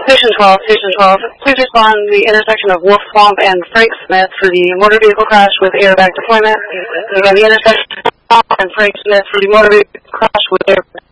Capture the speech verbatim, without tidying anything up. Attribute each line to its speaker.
Speaker 1: Station twelve, Station twelve, please respond to the intersection of Wolf Swamp and Frank Smith for the motor vehicle crash with airbag deployment. And again, the intersection of Wolf and Frank Smith for the motor vehicle crash with airbag